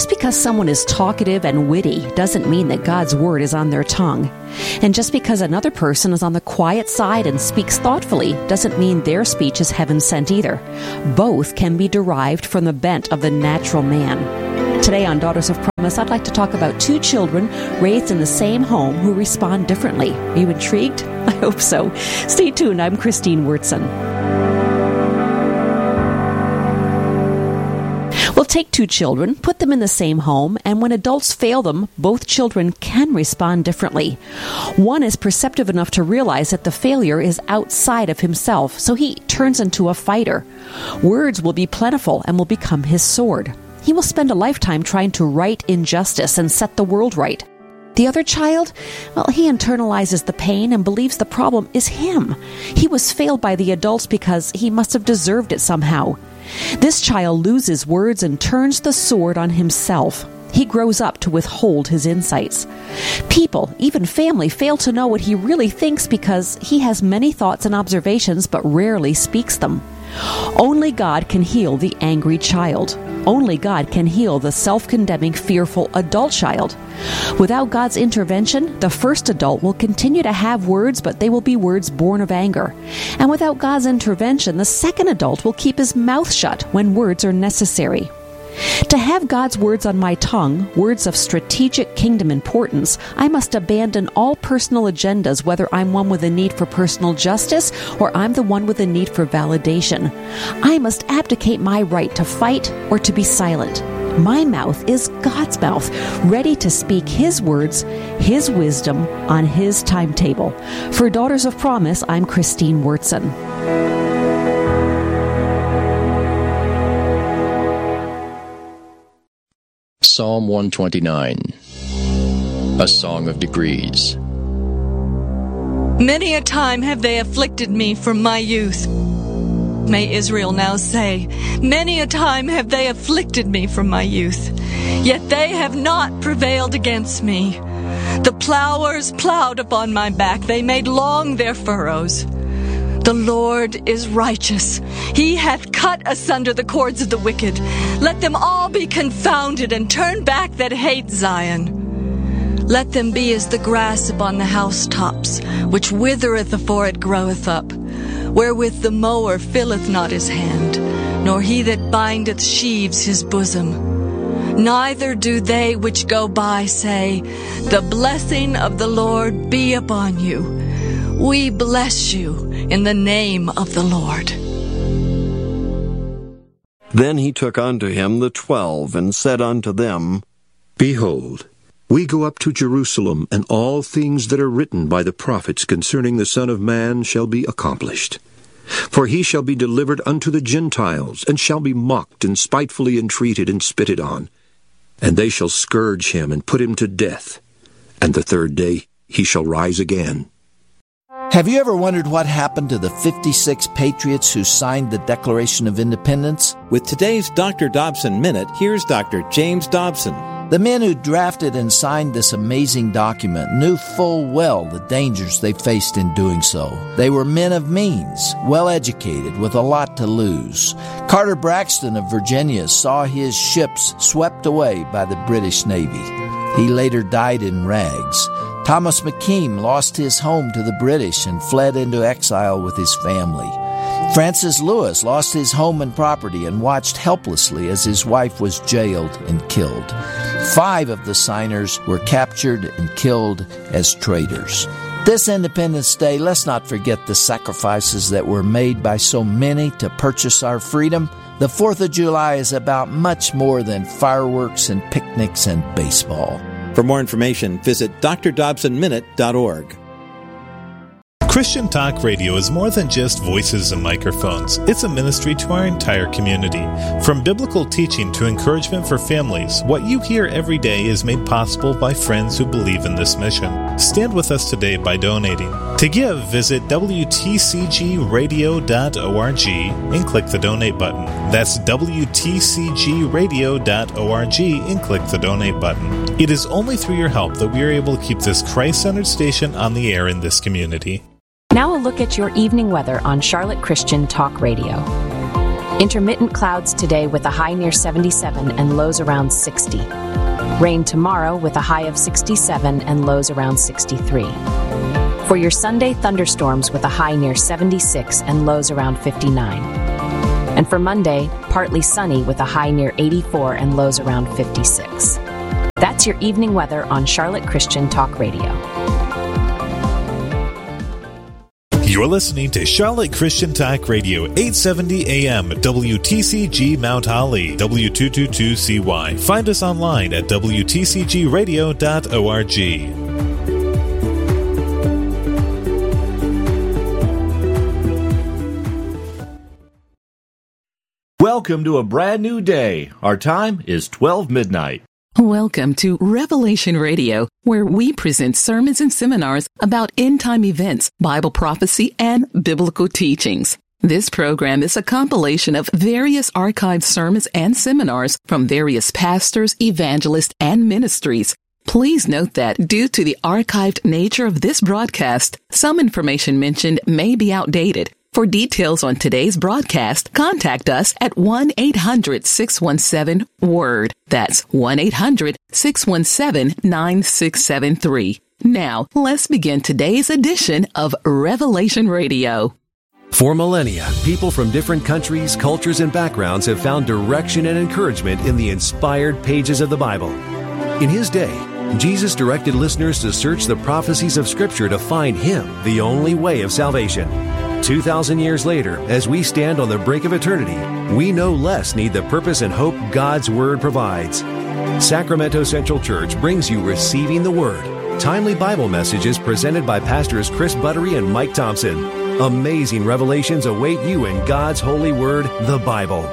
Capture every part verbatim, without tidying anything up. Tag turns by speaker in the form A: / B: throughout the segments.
A: Just because someone is talkative and witty doesn't mean that God's word is on their tongue. And just because another person is on the quiet side and speaks thoughtfully doesn't mean their speech is heaven-sent either. Both can be derived from the bent of the natural man. Today on Daughters of Promise, I'd like to talk about two children raised in the same home who respond differently. Are you intrigued? I hope so. Stay tuned. I'm Christine Wurtson. We'll take two children, put them in the same home, and when adults fail them, both children can respond differently. One is perceptive enough to realize that the failure is outside of himself, so he turns into a fighter. Words will be plentiful and will become his sword. He will spend a lifetime trying to right injustice and set the world right. The other child, well, he internalizes the pain and believes the problem is him. He was failed by the adults because he must have deserved it somehow. This child loses words and turns the sword on himself. He grows up to withhold his insights. People, even family, fail to know what he really thinks because he has many thoughts and observations but rarely speaks them. Only God can heal the angry child. Only God can heal the self-condemning, fearful adult child. Without God's intervention, the first adult will continue to have words, but they will be words born of anger. And without God's intervention, the second adult will keep his mouth shut when words are necessary. To have God's words on my tongue, words of strategic kingdom importance, I must abandon all personal agendas, whether I'm one with a need for personal justice or I'm the one with a need for validation. I must abdicate my right to fight or to be silent. My mouth is God's mouth, ready to speak His words, His wisdom on His timetable. For Daughters of Promise, I'm Christine Wurtson.
B: Psalm one twenty-nine, a song of degrees.
C: Many a time have they afflicted me from my youth. May Israel now say, many a time have they afflicted me from my youth, yet they have not prevailed against me. The plowers plowed upon my back, they made long their furrows. The Lord is righteous. He hath cut asunder the cords of the wicked. Let them all be confounded and turn back that hate Zion. Let them be as the grass upon the housetops, which withereth afore it groweth up, wherewith the mower filleth not his hand, nor he that bindeth sheaves his bosom. Neither do they which go by say, the blessing of the Lord be upon you. We bless you in the name of the Lord.
D: Then he took unto him the twelve, and said unto them,
E: Behold, we go up to Jerusalem, and all things that are written by the prophets concerning the Son of Man shall be accomplished. For he shall be delivered unto the Gentiles, and shall be mocked, and spitefully entreated, and spitted on. And they shall scourge him, and put him to death. And the third day he shall rise again.
F: Have you ever wondered what happened to the fifty-six patriots who signed the Declaration of Independence?
G: With today's Doctor Dobson Minute, here's Doctor James Dobson.
F: The men who drafted and signed this amazing document knew full well the dangers they faced in doing so. They were men of means, well-educated, with a lot to lose. Carter Braxton of Virginia saw his ships swept away by the British Navy. He later died in rags. Thomas McKean lost his home to the British and fled into exile with his family. Francis Lewis lost his home and property and watched helplessly as his wife was jailed and killed. Five of the signers were captured and killed as traitors. This Independence Day, let's not forget the sacrifices that were made by so many to purchase our freedom. The fourth of July is about much more than fireworks and picnics and baseball.
G: For more information, visit d r dobson minute dot org.
H: Christian Talk Radio is more than just voices and microphones. It's a ministry to our entire community. From biblical teaching to encouragement for families, what you hear every day is made possible by friends who believe in this mission. Stand with us today by donating. To give, visit w t c g radio dot org and click the donate button. That's w t c g radio dot org and click the donate button. It is only through your help that we are able to keep this Christ-centered station on the air in this community.
I: Now a look at your evening weather on Charlotte Christian Talk Radio. Intermittent clouds today with a high near seventy-seven and lows around sixty. Rain tomorrow with a high of sixty-seven and lows around sixty-three. For your Sunday, thunderstorms with a high near seventy-six and lows around fifty-nine. And for Monday, partly sunny with a high near eighty-four and lows around fifty-six. That's your evening weather on Charlotte Christian Talk Radio.
H: You're listening to Charlotte Christian Talk Radio, eight seventy A M, W T C G Mount Holly, W two twenty-two C Y. Find us online at W T C G radio dot org.
J: Welcome to a brand new day. Our time is twelve midnight.
K: Welcome to Revelation Radio, where we present sermons and seminars about end-time events, Bible prophecy, and biblical teachings. This program is a compilation of various archived sermons and seminars from various pastors, evangelists, and ministries. Please note that due to the archived nature of this broadcast, some information mentioned may be outdated. For details on today's broadcast, contact us at one eight hundred six one seven WORD. That's one eight hundred six one seven nine six seven three. Now, let's begin today's edition of Revelation Radio.
L: For millennia, people from different countries, cultures, and backgrounds have found direction and encouragement in the inspired pages of the Bible. In His day, Jesus directed listeners to search the prophecies of Scripture to find Him, the only way of salvation. Two thousand years later, as we stand on the brink of eternity, we no less need the purpose and hope God's Word provides. Sacramento Central Church brings you Receiving the Word, timely Bible messages presented by Pastors Chris Buttery and Mike Thompson. Amazing revelations await you in God's holy Word, the Bible.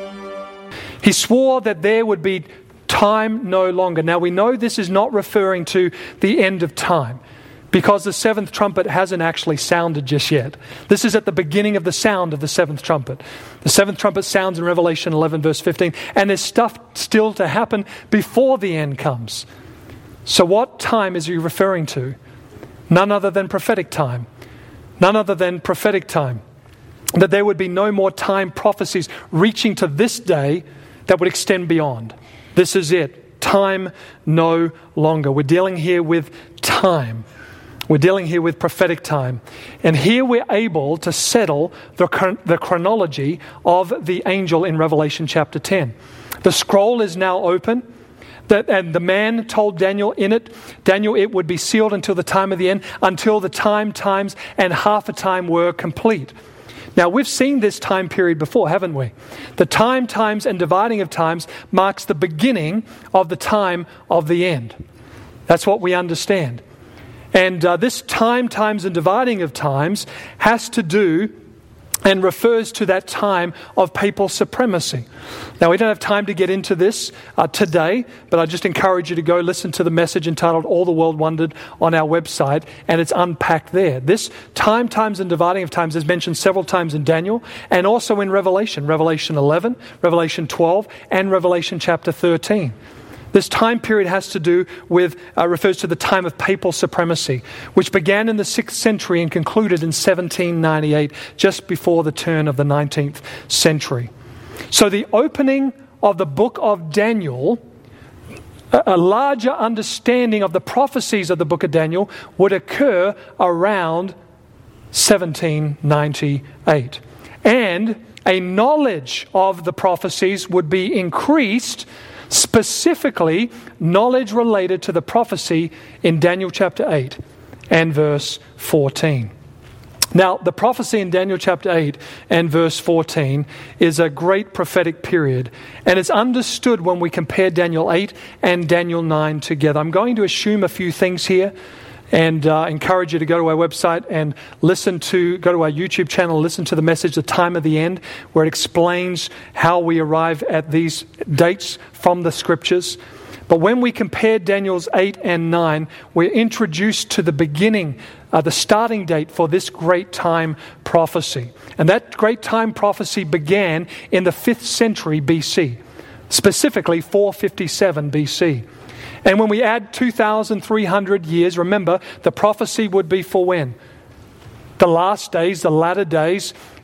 M: He swore that there would be time no longer. Now we know this is not referring to the end of time, because the seventh trumpet hasn't actually sounded just yet. This is at the beginning of the sound of the seventh trumpet. The seventh trumpet sounds in Revelation eleven, verse fifteen, and there's stuff still to happen before the end comes. So what time is he referring to? None other than prophetic time. None other than prophetic time. That there would be no more time prophecies reaching to this day that would extend beyond. This is it. Time no longer. We're dealing here with time. We're dealing here with prophetic time. And here we're able to settle the, chron- the chronology of the angel in Revelation chapter ten. The scroll is now open. That, and the man told Daniel in it, Daniel, it would be sealed until the time of the end, until the time, times, and half a time were complete. Now, we've seen this time period before, haven't we? The time, times, and dividing of times marks the beginning of the time of the end. That's what we understand. And uh, this time, times, and dividing of times has to do and refers to that time of papal supremacy. Now, we don't have time to get into this uh, today, but I just encourage you to go listen to the message entitled All the World Wondered on our website, and it's unpacked there. This time, times, and dividing of times is mentioned several times in Daniel and also in Revelation, Revelation eleven, Revelation twelve, and Revelation chapter thirteen. This time period has to do with, uh, refers to the time of papal supremacy, which began in the sixth century and concluded in seventeen ninety-eight, just before the turn of the nineteenth century. So the opening of the book of Daniel, a, a larger understanding of the prophecies of the book of Daniel would occur around seventeen ninety-eight. And a knowledge of the prophecies would be increased, specifically knowledge related to the prophecy in Daniel chapter eight and verse fourteen. Now, the prophecy in Daniel chapter eight and verse fourteen is a great prophetic period, and it's understood when we compare Daniel eight and Daniel nine together. I'm going to assume a few things here and uh, encourage you to go to our website and listen to, go to our YouTube channel, listen to the message, The Time of the End, where it explains how we arrive at these dates from the Scriptures. But when we compare Daniel's eight and nine, we're introduced to the beginning, uh, the starting date for this great time prophecy. And that great time prophecy began in the fifth century B C, specifically four fifty-seven B C. And when we add two thousand three hundred years, remember, the prophecy would be for when? The last days, the latter days,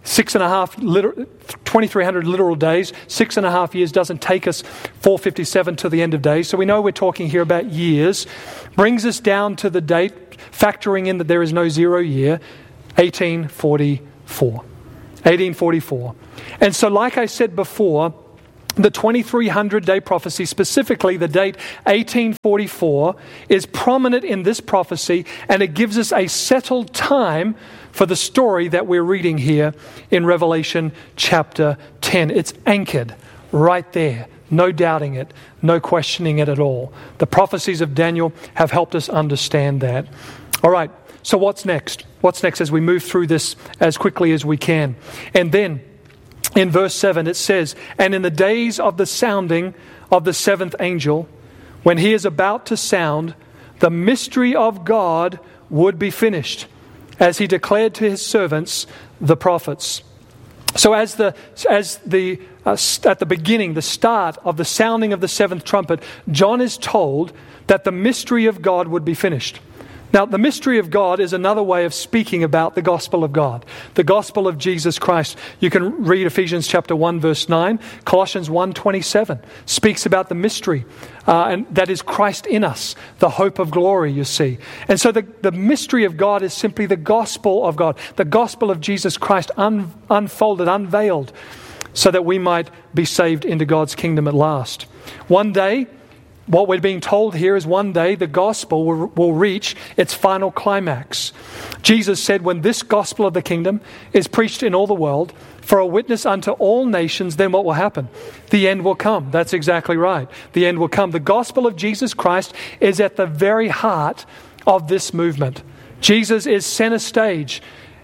M: Six and a half, twenty-three hundred literal days, six and a half years doesn't take us four fifty-seven to the end of days. So we know we're talking here about years. Brings us down to the date, factoring in that there is no zero year, eighteen forty-four. eighteen forty-four. And so like I said before, the twenty-three hundred day prophecy, specifically the date eighteen forty-four, is prominent in this prophecy, and it gives us a settled time for the story that we're reading here in Revelation chapter ten. It's anchored right there. No doubting it. No questioning it at all. The prophecies of Daniel have helped us understand that. All right, so what's next? What's next as we move through this as quickly as we can? And then in verse seven it says, "And in the days of the sounding of the seventh angel, when he is about to sound, the mystery of God would be finished, as he declared to his servants, the prophets." So as the as the uh, at the beginning, the start of the sounding of the seventh trumpet, John is told that the mystery of God would be finished. Now, the mystery of God is another way of speaking about the gospel of God, the gospel of Jesus Christ. You can read Ephesians chapter one, verse nine. Colossians one twenty-seven speaks about the mystery, uh, and that is Christ in us, the hope of glory, you see. And so the, the mystery of God is simply the gospel of God, the gospel of Jesus Christ un, unfolded, unveiled, so that we might be saved into God's kingdom at last. One day, what we're being told here is one day the gospel will, will reach its final climax. Jesus said, when this gospel of the kingdom is preached in all the world for a witness unto all nations, then what will happen? The end will come. That's exactly right. The end will come. The gospel of Jesus Christ is at the very heart of this movement. Jesus is center stage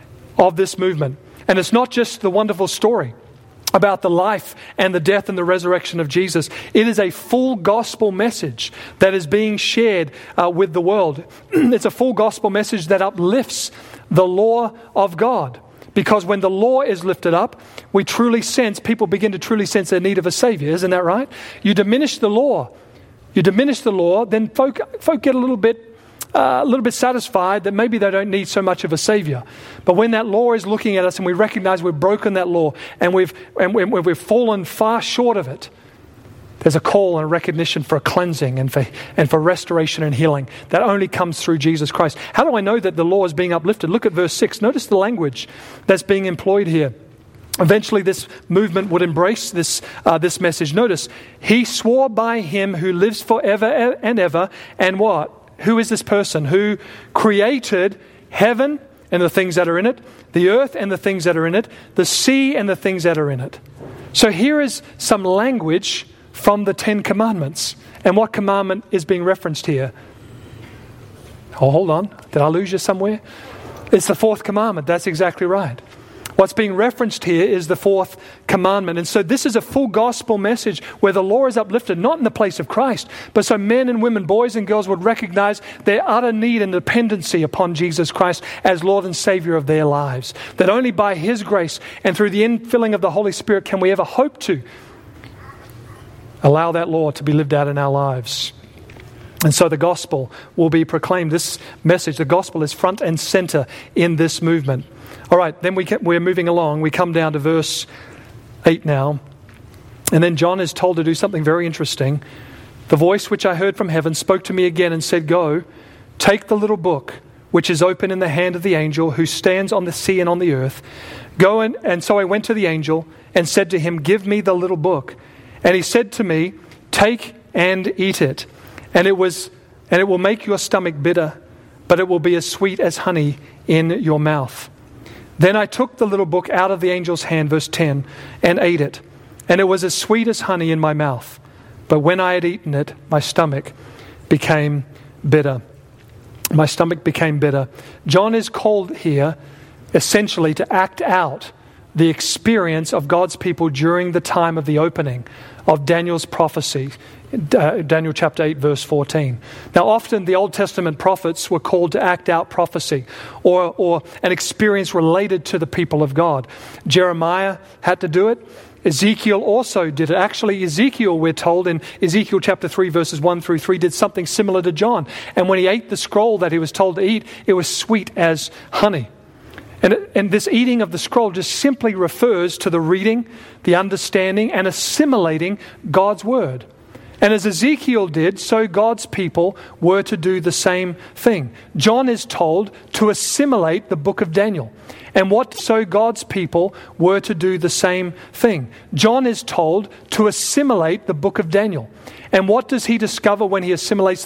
M: of this movement. And it's not just the wonderful story about the life and the death and the resurrection of Jesus. It is a full gospel message that is being shared uh, with the world. It's a full gospel message that uplifts the law of God. Because when the law is lifted up, we truly sense, people begin to truly sense their need of a Savior. Isn't that right? You diminish the law. You diminish the law, then folk, folk get a little bit Uh, a little bit satisfied that maybe they don't need so much of a Savior. But when that law is looking at us and we recognize we've broken that law and we've and we've fallen far short of it, there's a call and a recognition for a cleansing and for and for restoration and healing that only comes through Jesus Christ. How do I know that the law is being uplifted? Look at verse six. Notice the language that's being employed here. Eventually this movement would embrace this uh, this message. Notice, he swore by him who lives forever and ever, and what? Who is this person who created heaven and the things that are in it, the earth and the things that are in it, the sea and the things that are in it? So here is some language from the Ten Commandments. And what commandment is being referenced here? Oh, hold on. Did I lose you somewhere? It's the fourth commandment. That's exactly right. What's being referenced here is the fourth commandment. And so this is a full gospel message where the law is uplifted, not in the place of Christ, but so men and women, boys and girls would recognize their utter need and dependency upon Jesus Christ as Lord and Savior of their lives. That only by His grace and through the infilling of the Holy Spirit can we ever hope to allow that law to be lived out in our lives. And so the gospel will be proclaimed. This message, the gospel, is front and center in this movement. All right, then we we're moving along. We come down to verse eight now. And then John is told to do something very interesting. The voice which I heard from heaven spoke to me again and said, "Go, take the little book which is open in the hand of the angel who stands on the sea and on the earth. Go and, and so I went to the angel and said to him, 'Give me the little book.' And he said to me, 'Take and eat it. And it was and it will make your stomach bitter, but it will be as sweet as honey in your mouth.' Then I took the little book out of the angel's hand," verse ten, "and ate it. And it was as sweet as honey in my mouth. But when I had eaten it, my stomach became bitter." My stomach became bitter. John is called here essentially to act out the experience of God's people during the time of the opening of Daniel's prophecy. Uh, Daniel chapter eight, verse fourteen. Now, often the Old Testament prophets were called to act out prophecy or, or an experience related to the people of God. Jeremiah had to do it. Ezekiel also did it. Actually, Ezekiel, we're told in Ezekiel chapter three, verses one through three, did something similar to John. And when he ate the scroll that he was told to eat, it was sweet as honey. And, and this eating of the scroll just simply refers to the reading, the understanding, and assimilating God's word. And as Ezekiel did, so God's people were to do the same thing. John is told to assimilate the book of Daniel. And what so God's people were to do the same thing. John is told to assimilate the book of Daniel. And what does he discover when he assimilates